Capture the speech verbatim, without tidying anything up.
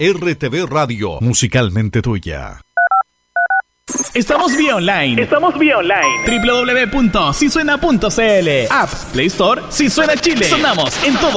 R T V Radio, musicalmente tuya. Estamos vía online. Estamos vía online. doble u doble u doble u punto si suena punto c l. App, Play Store, Si Suena Chile. Sonamos en todo